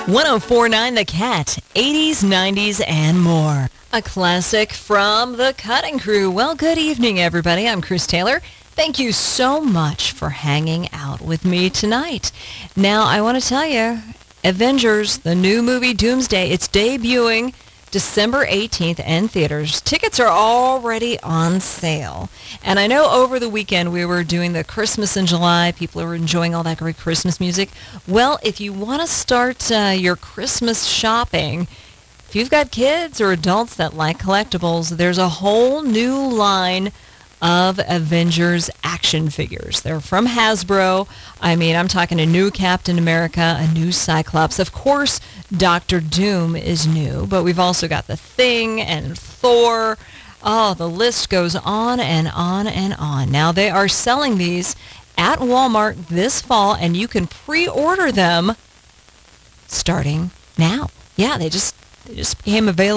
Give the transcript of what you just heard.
1049 The Cat, 80s, 90s, and more. A classic from the Cutting Crew. Well, good evening, everybody. I'm Chris Taylor. Thank you so much for hanging out with me tonight. Now, I want to tell you, Avengers, the new movie Doomsday, it's debuting December 18th in theaters. Tickets are already on sale. And I know over the weekend we were doing the Christmas in July. People were enjoying all that great Christmas music. Well, if you want to start your Christmas shopping, if you've got kids or adults that like collectibles, there's a whole new line of Avengers action figures. They're from Hasbro. I mean, I'm talking a new Captain America, a new Cyclops. Of course, Doctor Doom is new, but we've also got the Thing and Thor. Oh, the list goes on and on and on. Now, they are selling these at Walmart this fall, and you can pre-order them starting now. Yeah, they just became available